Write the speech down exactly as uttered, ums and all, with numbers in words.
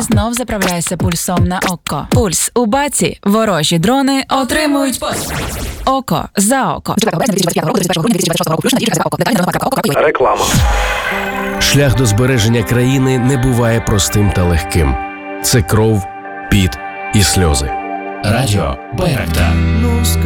Знов заправляйся пульсом на око. Пульс у баці. Ворожі дрони отримують пос. Око за око. Реклама. Шлях до збереження країни не буває простим та легким. Це кров, піт і сльози. Радіо Байрактар.